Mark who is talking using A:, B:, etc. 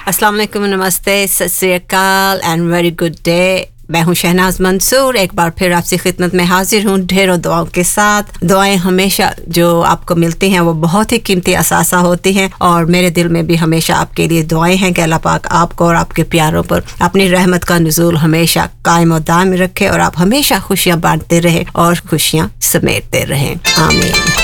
A: अस्सलाम वालेकुम, नमस्ते, सत श्री अकाल एंड वेरी गुड डे। मैं हूं शहनाज मंसूर, एक बार फिर आपसे खिदमत में हाजिर हूं ढेरों दुआओं के साथ। दुआएं हमेशा जो आपको मिलती हैं वो बहुत ही कीमती असासा होती हैं और मेरे दिल में भी हमेशा आपके लिए दुआएं हैं कि अल्लाह पाक आपको और आपके प्यारों पर अपनी रहमत का नुज़ूल हमेशा कायम और दायम रखे और आप हमेशा खुशियां बांटते रहें और खुशियां समेटते रहें। आमीन।